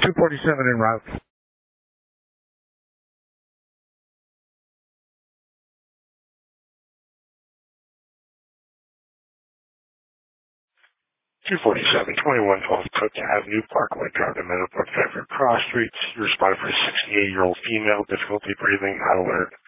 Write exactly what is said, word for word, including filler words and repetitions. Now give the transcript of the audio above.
two forty-seven en route. two forty-seven, twenty-one twelve Cook Avenue, Parkway Drive to Meadowbrook, Fairfield Cross Streets. You responded for a sixty-eight-year-old female, difficulty breathing, high alert.